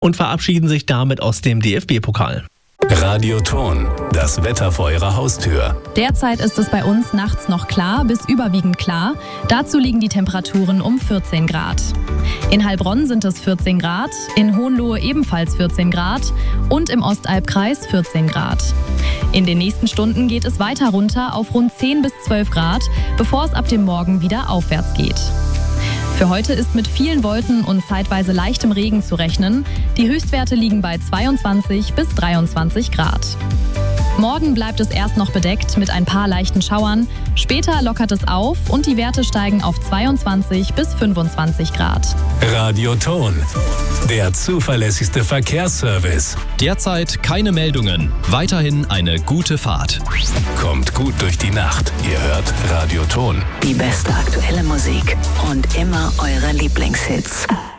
und verabschieden sich damit aus dem DFB-Pokal. Radioton, das Wetter vor Ihrer Haustür. Derzeit ist es bei uns nachts noch klar bis überwiegend klar. Dazu liegen die Temperaturen um 14 Grad. In Heilbronn sind es 14 Grad, in Hohenlohe ebenfalls 14 Grad und im Ostalbkreis 14 Grad. In den nächsten Stunden geht es weiter runter auf rund 10 bis 12 Grad, bevor es ab dem Morgen wieder aufwärts geht. Für heute ist mit vielen Wolken und zeitweise leichtem Regen zu rechnen. Die Höchstwerte liegen bei 22 bis 23 Grad. Morgen bleibt es erst noch bedeckt mit ein paar leichten Schauern. Später lockert es auf und die Werte steigen auf 22 bis 25 Grad. Radioton, der zuverlässigste Verkehrsservice. Derzeit keine Meldungen. Weiterhin eine gute Fahrt. Kommt gut durch die Nacht. Ihr hört Radioton. Die beste aktuelle Musik und immer eure Lieblingshits.